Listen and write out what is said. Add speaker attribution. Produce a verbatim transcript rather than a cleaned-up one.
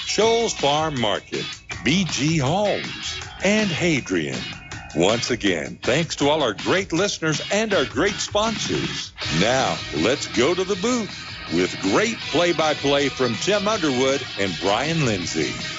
Speaker 1: Shoals Farm Market, B G Homes, and Hadrian. Once again, thanks to all our great listeners and our great sponsors. Now, let's go to the booth with great play-by-play from Tim Underwood and Brian Lindsay.